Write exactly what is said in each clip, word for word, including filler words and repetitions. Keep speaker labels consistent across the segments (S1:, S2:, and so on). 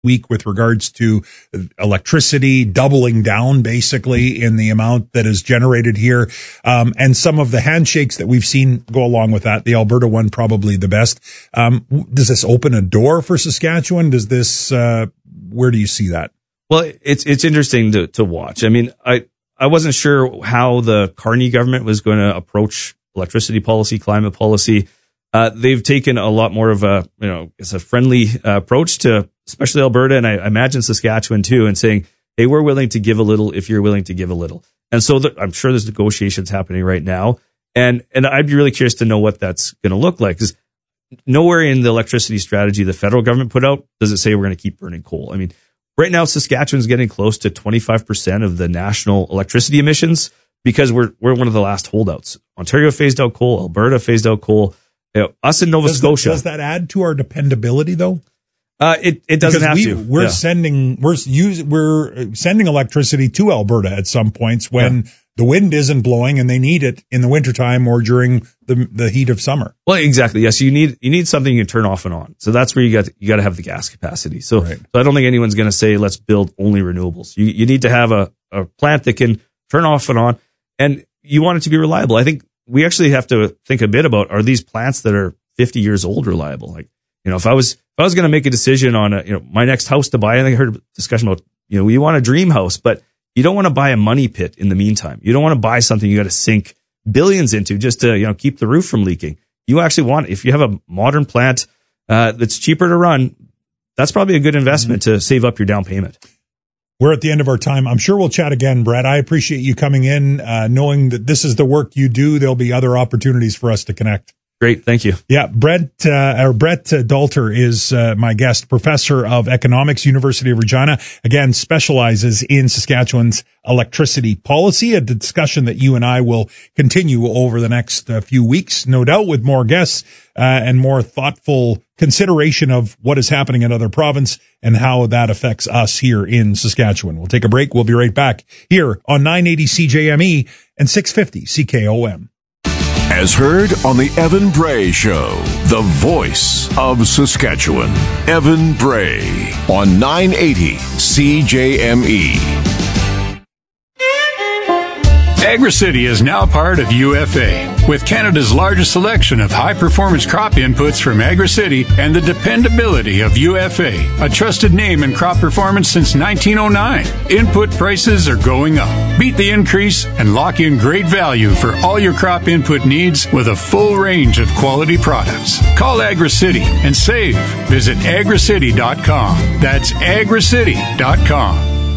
S1: week with regards to electricity, doubling down basically in the amount that is generated here. Um, and some of the handshakes that we've seen go along with that. The Alberta one, probably the best. Um, does this open a door for Saskatchewan? Does this, uh, where do you see that?
S2: Well, it's, it's interesting to, to watch. I mean, I, I wasn't sure how the Carney government was going to approach electricity policy, climate policy. Uh, they've taken a lot more of a, you know, it's a friendly uh, approach to especially Alberta, and I imagine Saskatchewan too, and saying, hey, we're willing to give a little if you're willing to give a little. And so the, I'm sure there's negotiations happening right now. And, and I'd be really curious to know what that's going to look like, because nowhere in the electricity strategy the federal government put out does it say we're going to keep burning coal. I mean, right now, Saskatchewan's getting close to twenty-five percent of the national electricity emissions because we're, we're one of the last holdouts. Ontario phased out coal, Alberta phased out coal. You know, us in Nova
S1: does
S2: Scotia.
S1: That, does that add to our dependability, though?
S2: Uh, it, it doesn't
S1: because
S2: have
S1: we,
S2: to.
S1: We're
S2: yeah.
S1: sending we're use, we're sending electricity to Alberta at some points when yeah. the wind isn't blowing and they need it in the wintertime or during the the heat of summer.
S2: Well, exactly. Yes, you need you need something you can turn off and on. So that's where you got you got to have the gas capacity. So,
S1: right.
S2: so I don't think anyone's going to say let's build only renewables. You you need to have a, a plant that can turn off and on, and you want it to be reliable. I think we actually have to think a bit about, are these plants that are fifty years old reliable? Like, you know, if I was if I was going to make a decision on a, you know, my next house to buy, I think I heard a discussion about, you know, you want a dream house, but you don't want to buy a money pit in the meantime. You don't want to buy something you got to sink billions into just to, you know, keep the roof from leaking. You actually want, if you have a modern plant uh, that's cheaper to run, that's probably a good investment mm-hmm. to save up your down payment.
S1: We're at the end of our time. I'm sure we'll chat again, Brett. I appreciate you coming in, uh, knowing that this is the work you do. There'll be other opportunities for us to connect.
S2: Great. Thank you.
S1: Yeah. Brett, uh, or Brett Dalter is, uh, my guest, professor of economics, University of Regina. Again, specializes in Saskatchewan's electricity policy, a discussion that you and I will continue over the next uh, few weeks, no doubt, with more guests, uh, and more thoughtful consideration of what is happening in other province and how that affects us here in Saskatchewan. We'll take a break. We'll be right back here on nine eighty C J M E and six fifty C K O M.
S3: As heard on the Evan Bray Show, the voice of Saskatchewan. Evan Bray on nine eighty C J M E.
S4: AgriCity is now part of U F A. With Canada's largest selection of high-performance crop inputs from AgriCity and the dependability of U F A, a trusted name in crop performance since nineteen oh nine. Input prices are going up. Beat the increase and lock in great value for all your crop input needs with a full range of quality products. Call AgriCity and save. Visit agri city dot com. That's agri city dot com.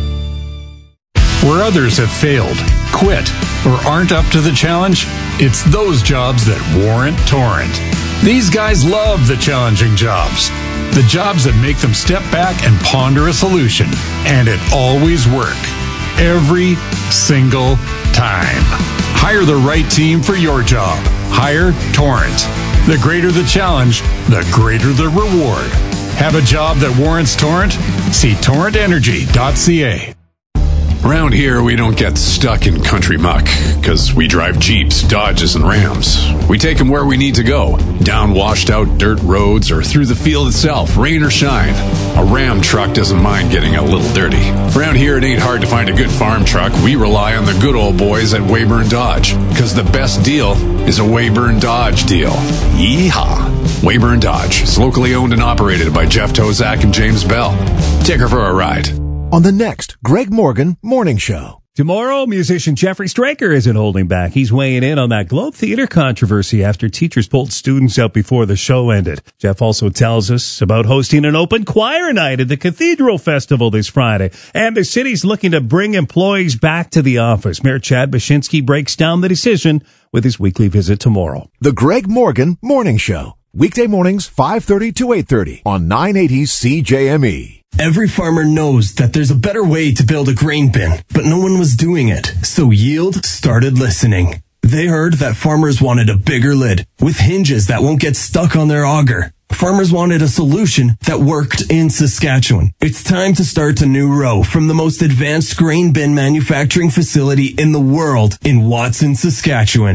S4: Where others have failed, quit, or aren't up to the challenge, it's those jobs that warrant Torrent. These guys love the challenging jobs. The jobs that make them step back and ponder a solution. And it always works. Every single time. Hire the right team for your job. Hire Torrent. The greater the challenge, the greater the reward. Have a job that warrants Torrent? See torrent energy dot c a.
S5: Around here, we don't get stuck in country muck, because we drive Jeeps, Dodges, and Rams. We take them where we need to go, down washed-out dirt roads or through the field itself, rain or shine. A Ram truck doesn't mind getting a little dirty. Around here, it ain't hard to find a good farm truck. We rely on the good old boys at Weyburn Dodge, because the best deal is a Weyburn Dodge deal. Yeehaw! Weyburn Dodge is locally owned and operated by Jeff Tozak and James Bell. Take her for a ride.
S6: On the next Greg Morgan Morning Show.
S7: Tomorrow, musician Jeffrey Straker isn't holding back. He's weighing in on that Globe Theatre controversy after teachers pulled students out before the show ended. Jeff also tells us about hosting an open choir night at the Cathedral Festival this Friday. And the city's looking to bring employees back to the office. Mayor Chad Baczynski breaks down the decision with his weekly visit tomorrow.
S6: The Greg Morgan Morning Show. Weekday mornings, five thirty to eight thirty on nine eighty C J M E.
S8: Every farmer knows that there's a better way to build a grain bin, but no one was doing it. So Yield started listening. They heard that farmers wanted a bigger lid with hinges that won't get stuck on their auger. Farmers wanted a solution that worked in Saskatchewan. It's time to start a new row from the most advanced grain bin manufacturing facility in the world in Watson, Saskatchewan.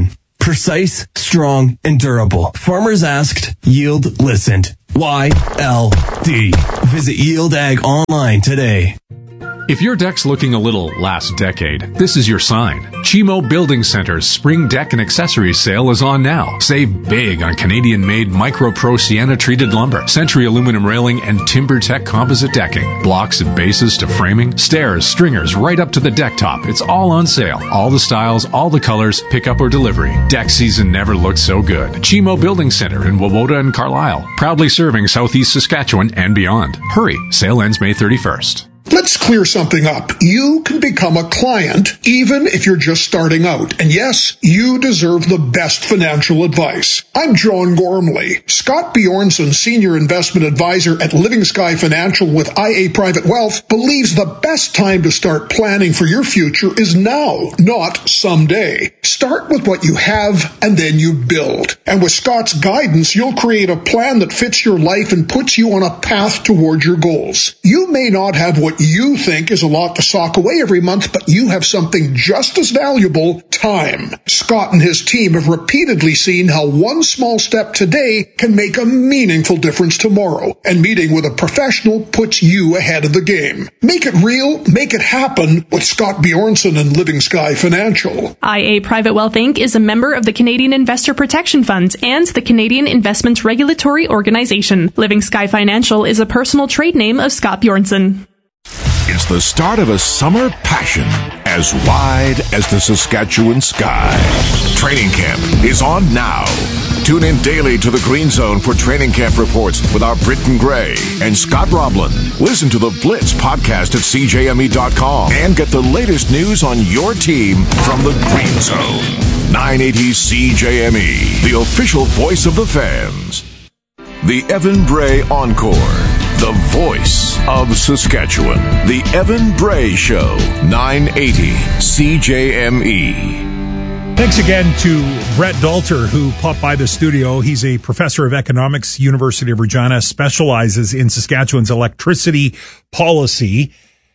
S8: Precise, strong, and durable. Farmers asked, Yield listened. Y L D. Visit Yield Ag online today.
S5: If your deck's looking a little last decade, this is your sign. Chimo Building Center's Spring Deck and Accessories sale is on now. Save big on Canadian-made Micro Pro Sienna-treated lumber, Century aluminum railing, and TimberTech composite decking. Blocks and bases to framing, stairs, stringers, right up to the deck top. It's all on sale. All the styles, all the colors, pickup or delivery. Deck season never looked so good. Chimo Building Center in Wawota and Carlisle. Proudly serving Southeast Saskatchewan and beyond. Hurry, sale ends May thirty-first.
S9: Let's clear something up. You can become a client even if you're just starting out. And yes, you deserve the best financial advice. I'm John Gormley. Scott Bjornson, Senior Investment Advisor at Living Sky Financial with I A Private Wealth, believes the best time to start planning for your future is now, not someday. Start with what you have and then you build. And with Scott's guidance, you'll create a plan that fits your life and puts you on a path towards your goals. You may not have what you think is a lot to sock away every month, but you have something just as valuable, time. Scott and his team have repeatedly seen how one small step today can make a meaningful difference tomorrow, and meeting with a professional puts you ahead of the game. Make it real, make it happen with Scott Bjornson and Living Sky Financial.
S10: I A Private Wealth Incorporated is a member of the Canadian Investor Protection Fund and the Canadian Investments Regulatory Organization. Living Sky Financial is a personal trade name of Scott Bjornson.
S3: It's the start of a summer passion as wide as the Saskatchewan sky. Training camp is on now. Tune in daily to the Green Zone for training camp reports with our Britton Gray and Scott Roblin. Listen to the Blitz podcast at C J M E dot com and get the latest news on your team from the Green Zone. nine eighty C J M E, the official voice of the fans. The Evan Bray Encore. The voice of Saskatchewan. The Evan Bray Show. nine eighty C J M E.
S1: Thanks again to Brett Dalter, who popped by the studio. He's a professor of economics, University of Regina, specializes in Saskatchewan's electricity policy.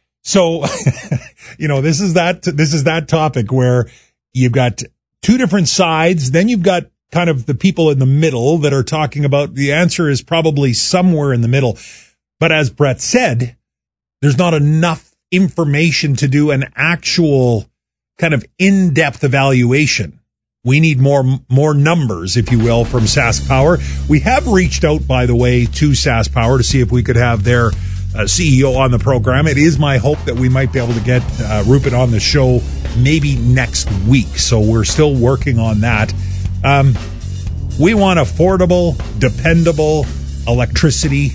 S1: So, you know, this is that, this is that topic where you've got two different sides. Then you've got kind of the people in the middle that are talking about the answer is probably somewhere in the middle. But as Brett said, there's not enough information to do an actual kind of in-depth evaluation. We need more more numbers, if you will, from SaskPower. We have reached out, by the way, to SaskPower to see if we could have their uh, C E O on the program. It is my hope that we might be able to get uh, Rupert on the show maybe next week. So we're still working on that. Um, we want affordable, dependable electricity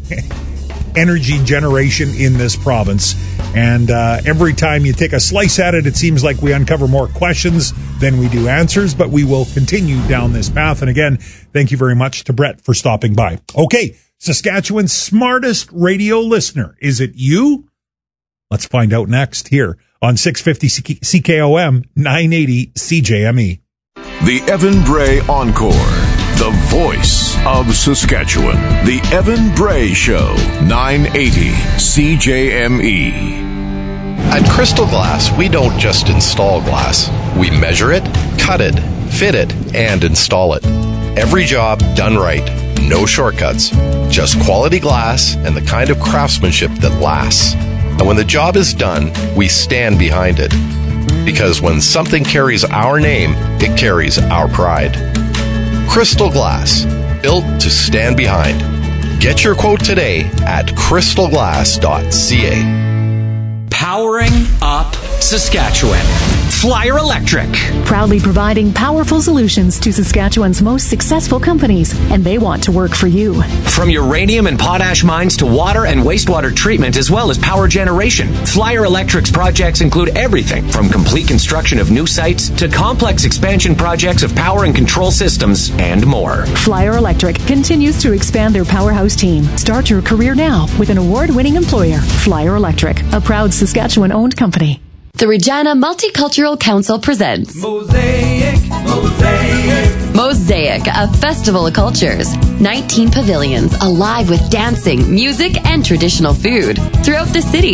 S1: energy generation in this province. And uh, every time you take a slice at it, it seems like we uncover more questions than we do answers, but we will continue down this path. And again, thank you very much to Brett for stopping by. Okay, Saskatchewan's smartest radio listener. Is it you? Let's find out next here on six fifty C K O M, nine eighty C J M E.
S3: The Evan Bray Encore. The voice of Saskatchewan. The Evan Bray Show. nine eighty C J M E.
S11: At Crystal Glass, we don't just install glass. We measure it, cut it, fit it, and install it. Every job done right. No shortcuts. Just quality glass and the kind of craftsmanship that lasts. And when the job is done, we stand behind it. Because when something carries our name, it carries our pride. Crystal Glass, built to stand behind. Get your quote today at crystal glass dot c a.
S12: Powering up Saskatchewan. Flyer Electric.
S13: Proudly providing powerful solutions to Saskatchewan's most successful companies, and they want to work for you.
S12: From uranium and potash mines to water and wastewater treatment, as well as power generation, Flyer Electric's projects include everything from complete construction of new sites to complex expansion projects of power and control systems and more.
S13: Flyer Electric continues to expand their powerhouse team. Start your career now with an award-winning employer, Flyer Electric, a proud Saskatchewan-owned company.
S14: The Regina Multicultural Council presents
S15: Mosaic, Mosaic.
S14: Mosaic, a festival of cultures. nineteen pavilions alive with dancing, music, and traditional food throughout the city.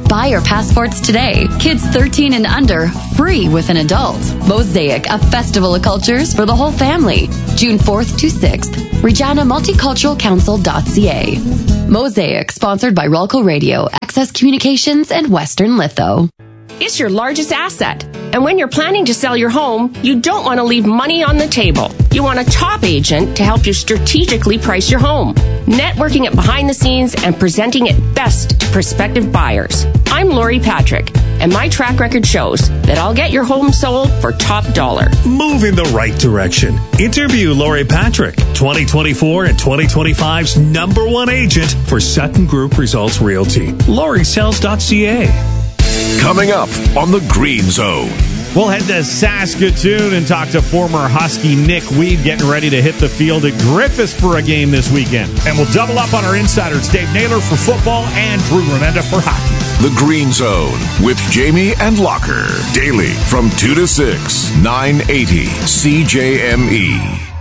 S14: Buy your passports today. Kids thirteen and under, free with an adult. Mosaic, a festival of cultures for the whole family. June fourth to sixth. Regina Multicultural Council dot c a. Mosaic, sponsored by Rolco Radio, Access Communications, and Western Litho.
S16: It's your largest asset. And when you're planning to sell your home, you don't want to leave money on the table. You want a top agent to help you strategically price your home, networking it behind the scenes and presenting it best to prospective buyers. I'm Lori Patrick, and my track record shows that I'll get your home sold for top dollar.
S7: Move in the right direction. Interview Lori Patrick, twenty twenty-four and twenty twenty-five's number one agent for Sutton Group Results Realty. Lori Sells dot c a.
S3: Coming up on the Green Zone.
S1: We'll head to Saskatoon and talk to former Husky Nick Weed getting ready to hit the field at Griffiths for a game this weekend. And we'll double up on our insiders, Dave Naylor for football and Drew Remenda for hockey.
S3: The Green Zone with Jamie and Locker. Daily from two to six, nine eighty C J M E.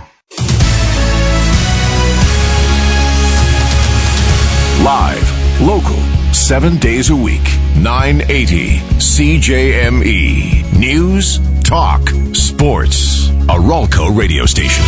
S3: Live, local, seven days a week, nine eighty C J M E. News, talk, sports. A Rolco radio station.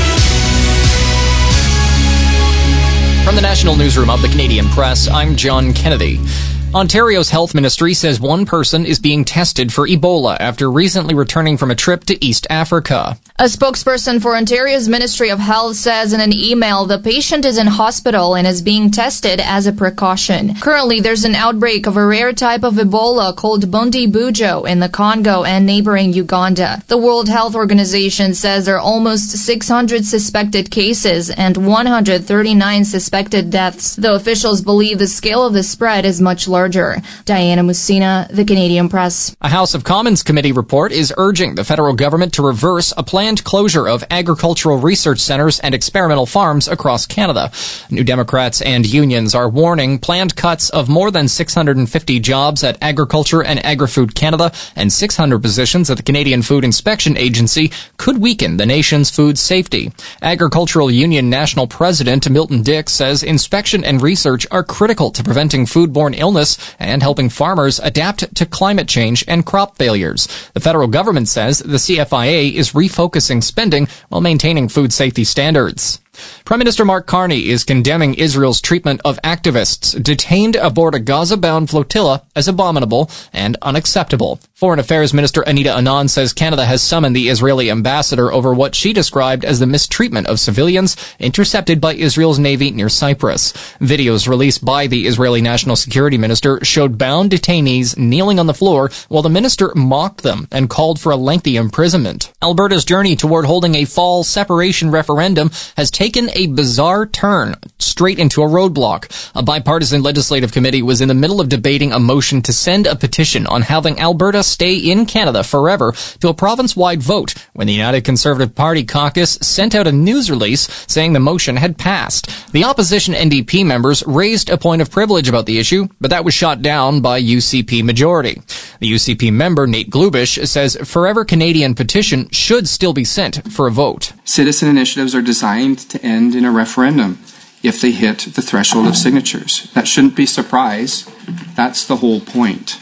S17: From the National Newsroom of the Canadian Press, I'm John Kennedy. Ontario's health ministry says one person is being tested for Ebola after recently returning from a trip to East Africa.
S18: A spokesperson for Ontario's Ministry of Health says in an email the patient is in hospital and is being tested as a precaution. Currently, there's an outbreak of a rare type of Ebola called Bundibugyo in the Congo and neighboring Uganda. The World Health Organization says there are almost six hundred suspected cases and one hundred thirty-nine suspected deaths, though officials believe the scale of the spread is much larger. Diana Musina, The Canadian Press.
S17: A House of Commons committee report is urging the federal government to reverse a planned closure of agricultural research centers and experimental farms across Canada. New Democrats and unions are warning planned cuts of more than six hundred fifty jobs at Agriculture and Agri-Food Canada and six hundred positions at the Canadian Food Inspection Agency could weaken the nation's food safety. Agricultural Union National President Milton Dix says inspection and research are critical to preventing foodborne illness and helping farmers adapt to climate change and crop failures. The federal government says the C F I A is refocusing spending while maintaining food safety standards. Prime Minister Mark Carney is condemning Israel's treatment of activists detained aboard a Gaza-bound flotilla as abominable and unacceptable. Foreign Affairs Minister Anita Anand says Canada has summoned the Israeli ambassador over what she described as the mistreatment of civilians intercepted by Israel's Navy near Cyprus. Videos released by the Israeli National Security Minister showed bound detainees kneeling on the floor while the minister mocked them and called for a lengthy imprisonment. Alberta's journey toward holding a fall separation referendum has taken taken a bizarre turn straight into a roadblock. A bipartisan legislative committee was in the middle of debating a motion to send a petition on having Alberta stay in Canada forever to a province-wide vote when the United Conservative Party caucus sent out a news release saying the motion had passed. The opposition N D P members raised a point of privilege about the issue, but that was shot down by U C P majority. The U C P member, Nate Glubish, says Forever Canadian petition should still be sent for a vote.
S19: Citizen initiatives are designed to end in a referendum if they hit the threshold of signatures. That shouldn't be a surprise. That's the whole point.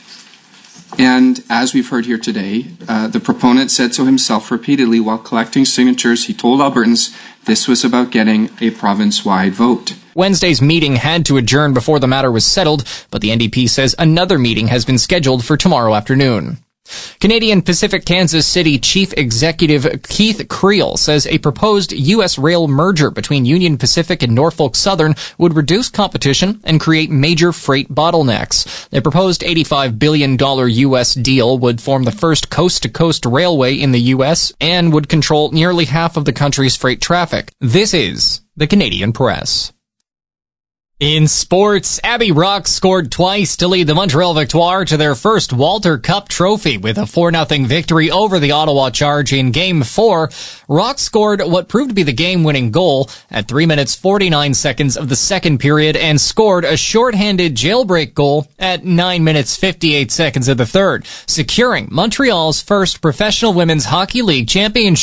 S19: And as we've heard here today, uh, the proponent said so himself repeatedly while collecting signatures. He told Albertans this was about getting a province-wide vote.
S17: Wednesday's meeting had to adjourn before the matter was settled, but the N D P says another meeting has been scheduled for tomorrow afternoon. Canadian Pacific Kansas City Chief Executive Keith Creel says a proposed U S rail merger between Union Pacific and Norfolk Southern would reduce competition and create major freight bottlenecks. The proposed eighty-five billion dollars U S deal would form the first coast-to-coast railway in the U S and would control nearly half of the country's freight traffic. This is the Canadian Press. In sports, Abbey Rock scored twice to lead the Montreal Victoire to their first Walter Cup trophy with a four nothing victory over the Ottawa Charge in Game four. Rock scored what proved to be the game-winning goal at three minutes forty-nine seconds of the second period and scored a shorthanded jailbreak goal at nine minutes fifty-eight seconds of the third, securing Montreal's first professional women's hockey league championship.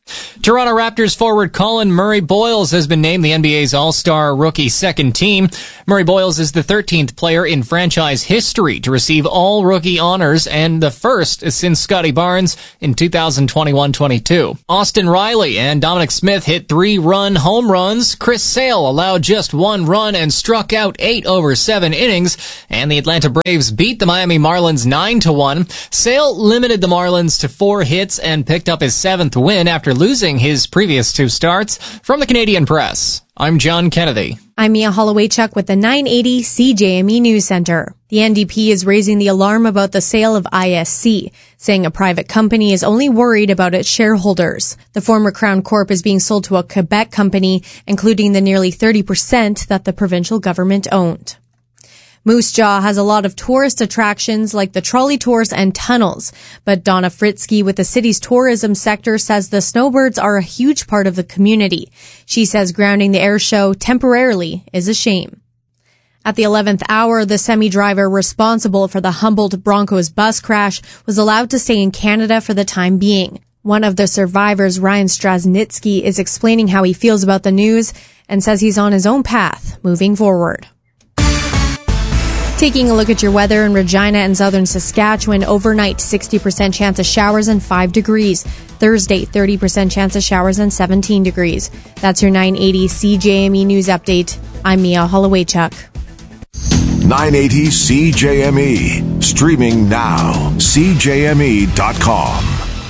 S17: Toronto Raptors forward Colin Murray-Boyles has been named the N B A's All-Star Rookie Second Team. Murray-Boyles is the thirteenth player in franchise history to receive all rookie honors and the first since Scotty Barnes in two thousand twenty-one twenty-two. Austin Riley and Dominic Smith hit three-run home runs. Chris Sale allowed just one run and struck out eight over seven innings. And the Atlanta Braves beat the Miami Marlins nine to one. Sale limited the Marlins to four hits and picked up his seventh win after losing his previous two starts. From the Canadian Press, I'm John Kennedy.
S20: I'm Mia Holloway-Chuck with the nine eighty C J M E News Center. The N D P is raising the alarm about the sale of I S C, saying a private company is only worried about its shareholders. The former Crown Corp is being sold to a Quebec company, including the nearly thirty percent that the provincial government owned. Moose Jaw has a lot of tourist attractions like the trolley tours and tunnels, but Donna Fritzky with the city's tourism sector says the snowbirds are a huge part of the community. She says grounding the air show temporarily is a shame. At the eleventh hour, the semi-driver responsible for the Humboldt Broncos bus crash was allowed to stay in Canada for the time being. One of the survivors, Ryan Strasnitsky, is explaining how he feels about the news and says he's on his own path moving forward. Taking a look at your weather in Regina and southern Saskatchewan, overnight sixty percent chance of showers and five degrees. Thursday, thirty percent chance of showers and seventeen degrees. That's your nine eighty C J M E News Update. I'm Mia Holloway-Chuck.
S3: nine eighty C J M E. Streaming now. C J M E dot com.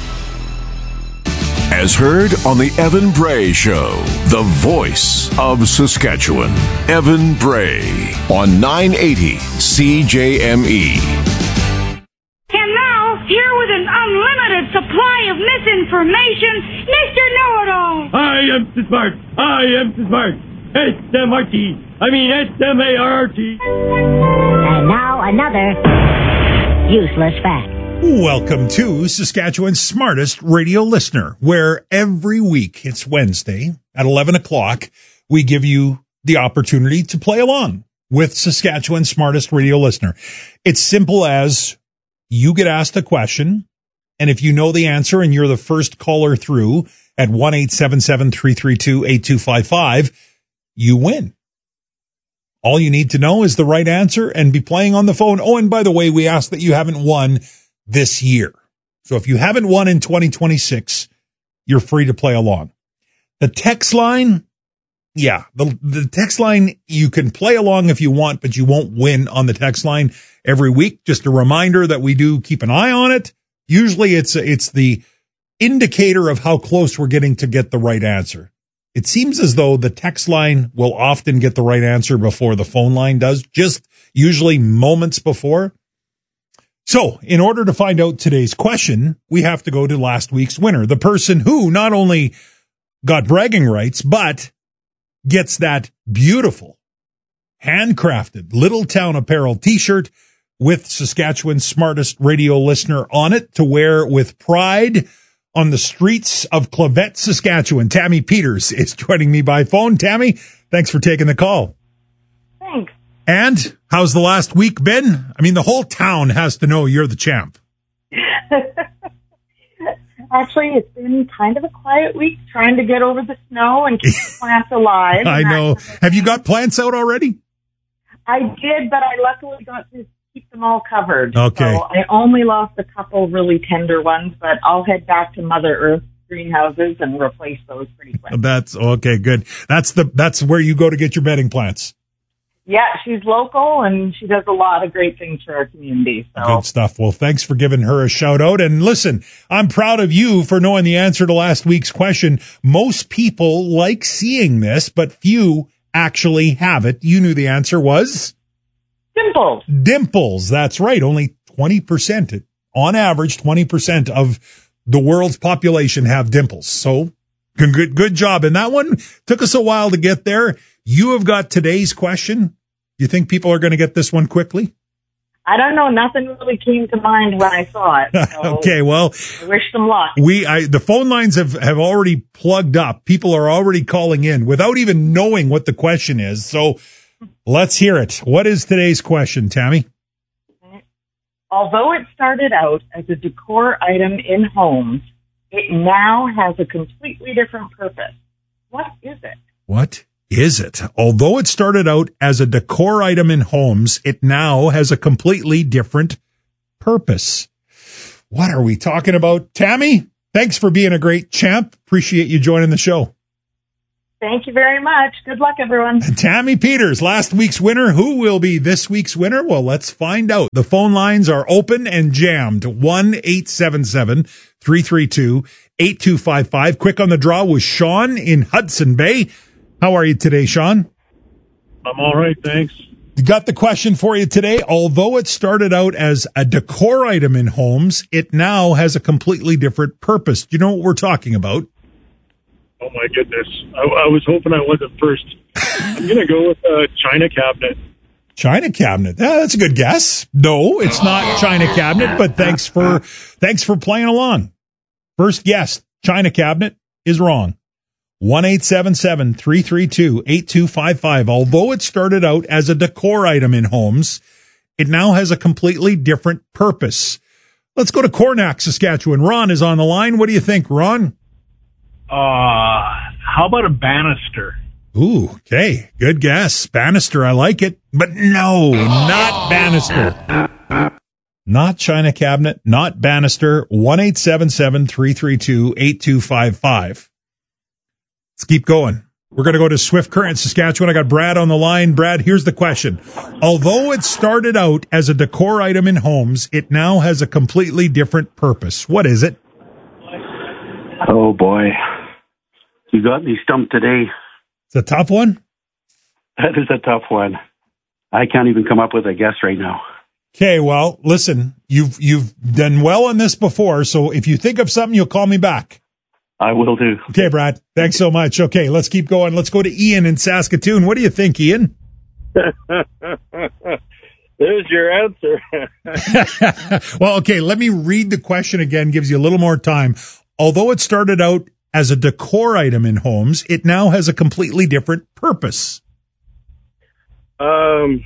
S3: As heard on the Evan Bray Show, the voice of Saskatchewan. Evan Bray on nine eighty C J M E.
S21: And now, here with an unlimited supply of misinformation, Mister Know-It-All.
S22: I am so smart. I am so smart. S M R T. I mean S M A R R T.
S23: And now another useless fact.
S1: Welcome to Saskatchewan's smartest radio listener, where every week, it's Wednesday at eleven o'clock, we give you the opportunity to play along with Saskatchewan's smartest radio listener. It's simple as you get asked a question, and if you know the answer and you're the first caller through at one eight seven seven, three three two, eight two five five, you win. All you need to know is the right answer and be playing on the phone. Oh, and by the way, we ask that you haven't won this year. So if you haven't won in twenty twenty-six, you're free to play along. The text line, yeah, the, the text line, you can play along if you want, but you won't win on the text line every week. Just a reminder that we do keep an eye on it. Usually it's, it's the indicator of how close we're getting to get the right answer. It seems as though the text line will often get the right answer before the phone line does, just usually moments before. So, in order to find out today's question, we have to go to last week's winner, the person who not only got bragging rights, but gets that beautiful, handcrafted Little Town Apparel t-shirt with Saskatchewan's smartest radio listener on it to wear with pride on the streets of Clavet, Saskatchewan. Tammy Peters is joining me by phone. Tammy, thanks for taking the call.
S24: Thanks.
S1: And how's the last week been? I mean, the whole town has to know you're the champ.
S24: Actually, it's been kind of a quiet week trying to get over the snow and keep the plants alive.
S1: I know. Have you got plants out already?
S24: I did, but I luckily got to keep them all covered.
S1: Okay.
S24: So I only lost a couple really tender ones, but I'll head back to Mother Earth greenhouses and replace those pretty quick.
S1: That's okay. Good. That's the, that's where you go to get your bedding plants.
S24: Yeah, she's local, and she does a lot of great things for our community. So.
S1: Good stuff. Well, thanks for giving her a shout out. And listen, I'm proud of you for knowing the answer to last week's question. Most people like seeing this, but few actually have it. You knew the answer was?
S24: Dimples.
S1: Dimples. That's right. Only twenty percent, on average, twenty percent of the world's population have dimples. So good, good job. And that one took us a while to get there. You have got today's question. You think people are going to get this one quickly?
S24: I don't know. Nothing really came to mind when I saw it. So
S1: okay, well,
S24: I wish them luck.
S1: We, I, the phone lines have, have already plugged up. People are already calling in without even knowing what the question is. So let's hear it. What is today's question, Tammy?
S24: Although it started out as a decor item in homes, It now has a completely different purpose. What is it?
S1: What is it? Although it started out as a decor item in homes, it now has a completely different purpose. What are we talking about? Tammy, thanks for being a great champ. Appreciate you joining the show.
S24: Thank you very much. Good luck, everyone.
S1: Tammy Peters, last week's winner. Who will be this week's winner? Well, let's find out. The phone lines are open and jammed. one eight seven seven, three three two, eight two five five. Quick on the draw was Sean in Hudson Bay. How are you today, Sean?
S2: I'm all right, thanks.
S1: Got the question for you today. Although it started out as a decor item in homes, it now has a completely different purpose. Do you know what we're talking about?
S2: Oh, my goodness. I, I was hoping I wasn't first. I'm going to go with a China cabinet.
S1: China cabinet. Yeah, that's a good guess. No, it's not China cabinet, but thanks for thanks for playing along. First guess, China cabinet is wrong. one eight seven seven, three three two, eight two five five. Although it started out as a decor item in homes, it now has a completely different purpose. Let's go to Cornack, Saskatchewan. Ron is on the line. What do you think, Ron?
S4: Uh, how about a banister?
S1: Ooh, okay. Good guess. Banister, I like it. But no, not banister. Not China cabinet, not banister. one eight seven seven, three three two, eight two five five. Let's keep going. We're going to go to Swift Current, Saskatchewan. I got Brad on the line. Brad, here's the question. Although it started out as a decor item in homes, it now has a completely different purpose. What is it?
S6: Oh, boy. You got me stumped today.
S1: It's a tough one?
S6: That is a tough one. I can't even come up with a guess right now.
S1: Okay, well, listen, you've you've done well on this before, so if you think of something, you'll call me back.
S6: I will do.
S1: Okay, Brad. Thanks so much. Okay, let's keep going. Let's go to Ian in Saskatoon. What do you think, Ian?
S4: There's your answer.
S1: Well, okay, let me read the question again, gives you a little more time. Although it started out as a decor item in homes, it now has a completely different purpose.
S4: Um,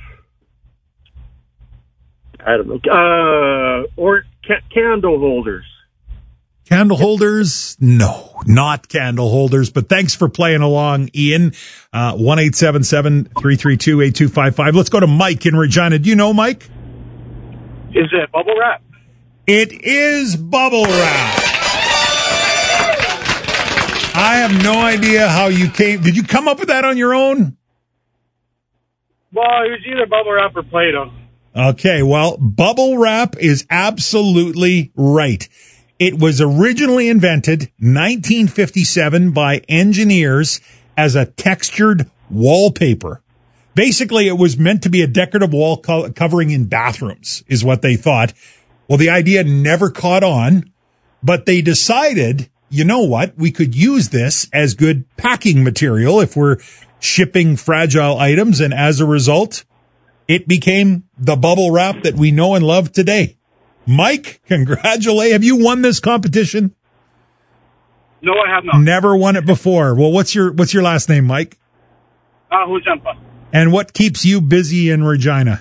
S4: I don't know. Uh, or ca- candle holders.
S1: Candle holders? No, not candle holders, but thanks for playing along, Ian. Uh, one eight seven seven, three three two, eight two five five. Let's go to Mike in Regina. Do you know Mike?
S4: Is it bubble wrap?
S1: It is bubble wrap. I have no idea how you came. Did you come up with that on your own?
S4: Well, it was either bubble wrap or Play-Doh.
S1: Okay, well, bubble wrap is absolutely right. It was originally invented nineteen fifty-seven by engineers as a textured wallpaper. Basically, it was meant to be a decorative wall co- covering in bathrooms, is what they thought. Well, the idea never caught on, but they decided, you know what, we could use this as good packing material if we're shipping fragile items, and as a result, it became the bubble wrap that we know and love today. Mike, congratulations. Have you won this competition?
S4: No, I have not.
S1: Never won it before. Well, what's your what's your last name, Mike?
S4: Uh, Hujampa.
S1: And what keeps you busy in Regina?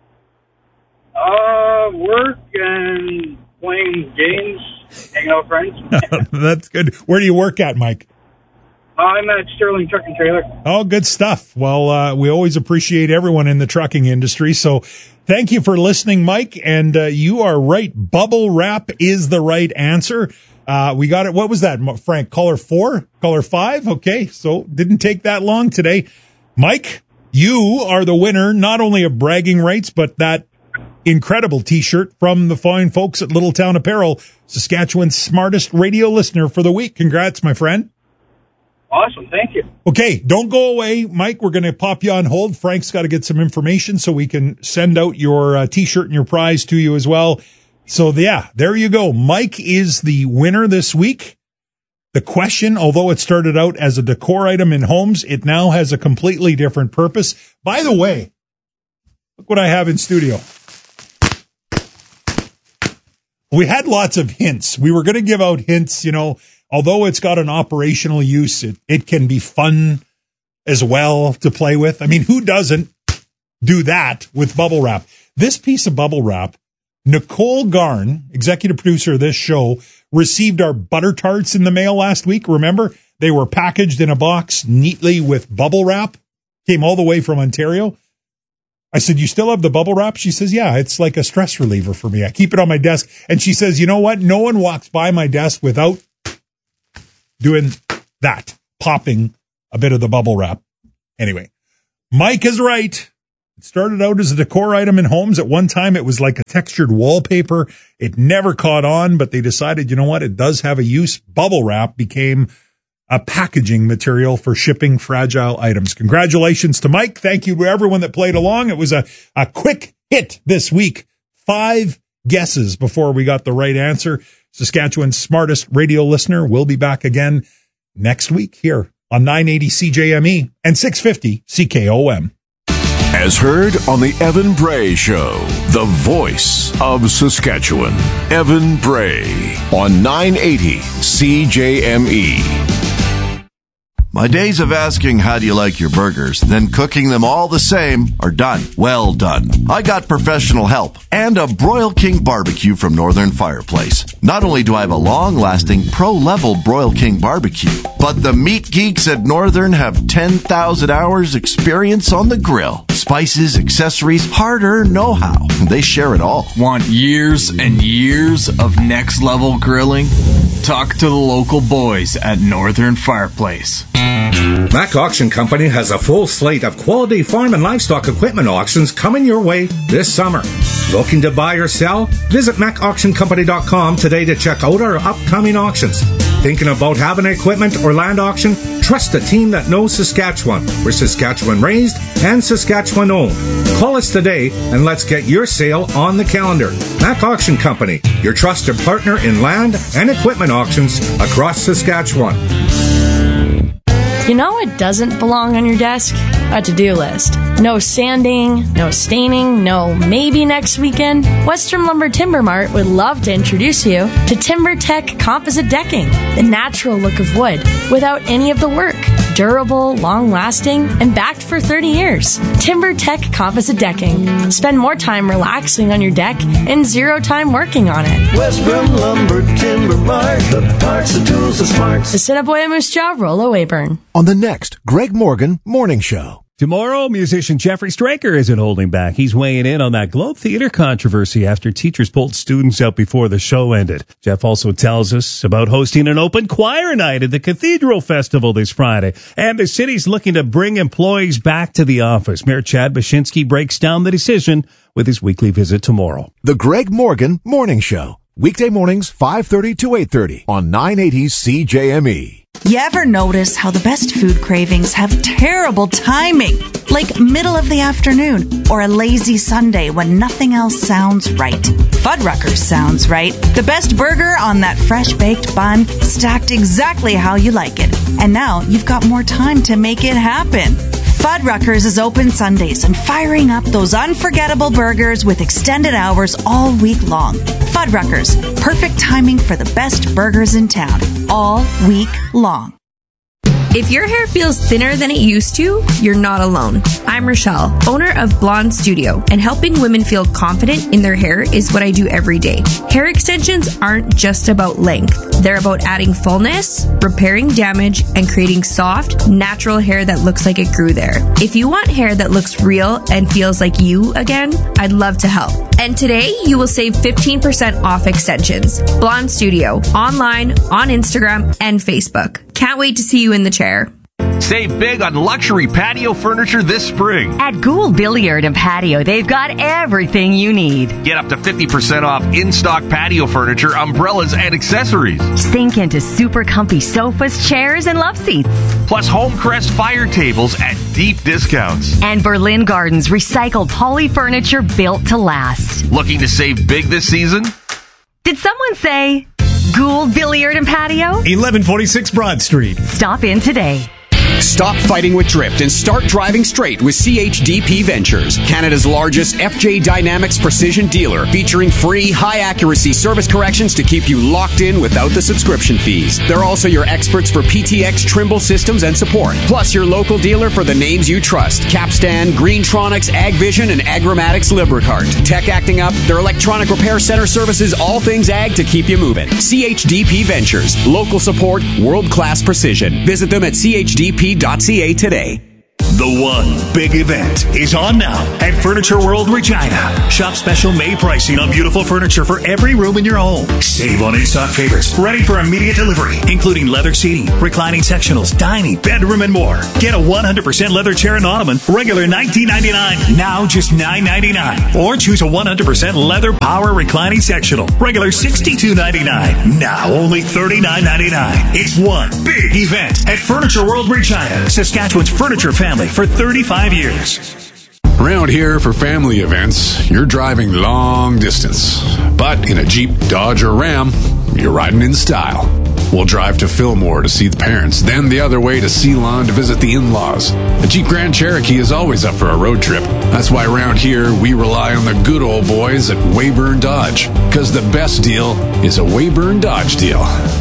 S4: Uh, work and playing games, hanging out with friends.
S1: That's good. Where do you work at, Mike?
S4: I'm at Sterling Truck and Trailer.
S1: Oh, good stuff. Well, uh, we always appreciate everyone in the trucking industry. So thank you for listening, Mike. And uh, you are right. Bubble wrap is the right answer. Uh, we got it. What was that, Frank? Caller four? Caller five? Okay. So didn't take that long today. Mike, you are the winner, not only of bragging rights, but that incredible T-shirt from the fine folks at Little Town Apparel, Saskatchewan's smartest radio listener for the week. Congrats, my friend.
S4: Awesome. Thank you.
S1: Okay, don't go away, Mike. We're going to pop you on hold. Frank's got to get some information so we can send out your uh, T-shirt and your prize to you as well. So, yeah, there you go. Mike is the winner this week. The question, although it started out as a decor item in homes, it now has a completely different purpose. By the way, look what I have in studio. We had lots of hints. We were going to give out hints, you know. Although it's got an operational use, it, it can be fun as well to play with. I mean, who doesn't do that with bubble wrap? This piece of bubble wrap Nicole Garn, executive producer of this show, received our butter tarts in the mail last week. Remember, they were packaged in a box neatly with bubble wrap. Came all the way from Ontario. I said, you still have the bubble wrap? She says, yeah, it's like a stress reliever for me. I keep it on my desk. And she says, you know what? No one walks by my desk without doing that, popping a bit of the bubble wrap. Anyway, Mike is right. It started out as a decor item in homes. At one time, it was like a textured wallpaper. It never caught on, but they decided, you know what? It does have a use. Bubble wrap became a packaging material for shipping fragile items. Congratulations to Mike. Thank you to everyone that played along. It was a, a quick hit this week. Five guesses before we got the right answer. Saskatchewan's smartest radio listener will be back again next week here on nine eighty C J M E and six fifty C K O M.
S3: As heard on the Evan Bray Show, the voice of Saskatchewan. Evan Bray on nine eighty C J M E.
S5: My days of asking how do you like your burgers, then cooking them all the same are done. Well done. I got professional help and a Broil King barbecue from Northern Fireplace. Not only do I have a long-lasting pro-level Broil King barbecue, but the meat geeks at Northern have ten thousand hours experience on the grill. Spices, accessories, hard-earned know-how. They share it all.
S8: Want years and years of next-level grilling? Talk to the local boys at Northern Fireplace.
S9: Mac Auction Company has a full slate of quality farm and livestock equipment auctions coming your way this summer. Looking to buy or sell? Visit mac auction company dot com today to check out our upcoming auctions. Thinking about having equipment or land auction? Trust the team that knows Saskatchewan. We're Saskatchewan raised and Saskatchewan owned. Call us today and let's get your sale on the calendar. Mac Auction Company, your trusted partner in land and equipment auctions across Saskatchewan.
S10: You know it doesn't belong on your desk? A to-do list. No sanding, no staining, no maybe next weekend. Western Lumber Timber Mart would love to introduce you to Timber Tech Composite Decking, the natural look of wood without any of the work. Durable, long-lasting, and backed for thirty years. Timber Tech Composite Decking. Spend more time relaxing on your deck and zero time working on it.
S15: Western Lumber Timber Mart, the parts, the tools, the smarts.
S10: Assiniboia Moose Jaw, Rollo Weyburn.
S25: On the next Greg Morgan Morning Show.
S7: Tomorrow, musician Jeffrey Straker isn't holding back. He's weighing in on that Globe Theatre controversy after teachers pulled students out before the show ended. Jeff also tells us about hosting an open choir night at the Cathedral Festival this Friday. And the city's looking to bring employees back to the office. Mayor Chad Baczynski breaks down the decision with his weekly visit tomorrow.
S25: The Greg Morgan Morning Show. Weekday mornings, five thirty to eight thirty on nine eighty C J M E.
S26: You ever notice how the best food cravings have terrible timing? Like middle of the afternoon or a lazy Sunday when nothing else sounds right. Fuddruckers sounds right. The best burger on that fresh baked bun, stacked exactly how you like it. And now you've got more time to make it happen. Fuddruckers is open Sundays and firing up those unforgettable burgers with extended hours all week long. Fuddruckers, perfect timing for the best burgers in town, all week long.
S27: If your hair feels thinner than it used to, you're not alone. I'm Rochelle, owner of Blonde Studio, and helping women feel confident in their hair is what I do every day. Hair extensions aren't just about length. They're about adding fullness, repairing damage, and creating soft, natural hair that looks like it grew there. If you want hair that looks real and feels like you again, I'd love to help. And today, you will save fifteen percent off extensions. Blonde Studio, online, on Instagram, and Facebook. Can't wait to see you in the chair.
S28: Save big on luxury patio furniture this spring.
S29: At Gould Billiard and Patio, they've got everything you need.
S28: Get up to fifty percent off in-stock patio furniture, umbrellas, and accessories.
S29: Sink into super comfy sofas, chairs, and love seats.
S28: Plus Homecrest fire tables at deep discounts.
S29: And Berlin Gardens recycled poly furniture built to last.
S28: Looking to save big this season?
S29: Did someone say Gould Billiard and Patio?
S30: eleven forty-six Broad Street.
S29: Stop in today.
S11: Stop fighting with drift and start driving straight with C H D P Ventures, Canada's largest F J Dynamics precision dealer, featuring free, high-accuracy service corrections to keep you locked in without the subscription fees. They're also your experts for P T X Trimble systems and support, plus your local dealer for the names you trust: Capstan, Greentronics, AgVision, and Agromatics Lubricart. Tech acting up, their electronic repair center services all things ag to keep you moving. C H D P Ventures, local support, world-class precision. Visit them at c h d p dot c a today.
S12: The one big event is on now at Furniture World Regina. Shop special May pricing on beautiful furniture for every room in your home. Save on in-stock favorites ready for immediate delivery, including leather seating, reclining sectionals, dining, bedroom, and more. Get a one hundred percent leather chair and ottoman, regular nineteen ninety-nine, now just nine ninety-nine. Or choose a one hundred percent leather power reclining sectional, regular sixty-two ninety-nine, now only thirty-nine ninety-nine. It's one big event at Furniture World Regina, Saskatchewan's furniture family for thirty-five years.
S13: Around here for family events, you're driving long distance. But in a Jeep, Dodge, or Ram, you're riding in style. We'll drive to Fillmore to see the parents, then the other way to Ceylon to visit the in-laws. A Jeep Grand Cherokee is always up for a road trip. That's why around here, we rely on the good old boys at Weyburn Dodge. Because the best deal is a Weyburn Dodge deal.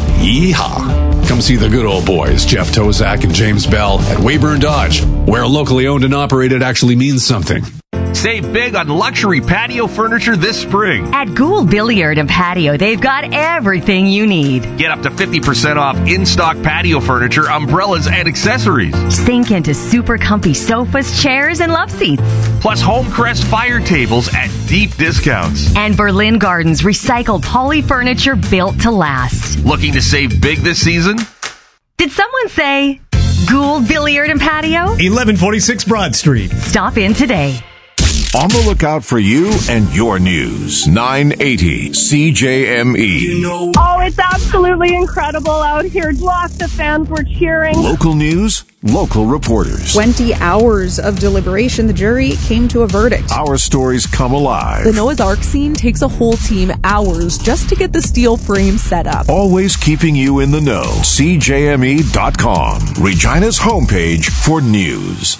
S13: Yeehaw! Come see the good old boys, Jeff Tozak and James Bell, at Weyburn Dodge, where locally owned and operated actually means something.
S28: Save big on luxury patio furniture this spring.
S29: At Gould Billiard and Patio, they've got everything you need.
S28: Get up to fifty percent off in-stock patio furniture, umbrellas, and accessories.
S29: Sink into super comfy sofas, chairs, and love seats.
S28: Plus Homecrest fire tables at deep discounts.
S29: And Berlin Gardens recycled poly furniture built to last.
S28: Looking to save big this season?
S29: Did someone say Gould Billiard and Patio?
S1: eleven forty-six Broad Street.
S29: Stop in today.
S3: On the lookout for you and your news. nine eighty C J M E.
S14: Oh, it's absolutely incredible out here. Lots of fans were cheering.
S3: Local news, local reporters.
S16: twenty hours of deliberation, the jury came to a verdict.
S3: Our stories come alive.
S17: The Noah's Ark scene takes a whole team hours just to get the steel frame set up.
S3: Always keeping you in the know. C J M E dot com. Regina's homepage for news.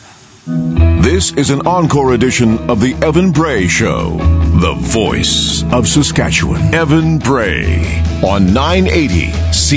S3: This is an encore edition of the Evan Bray Show, the voice of Saskatchewan. Evan Bray on nine eighty C